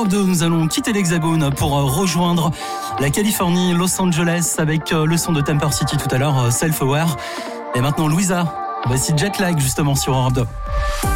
Europe 2, nous allons quitter l'Hexagone pour rejoindre la Californie, Los Angeles avec le son de Temper City tout à l'heure, Self Aware. Et maintenant Louisa, voici Jet Lag justement sur Europe 2.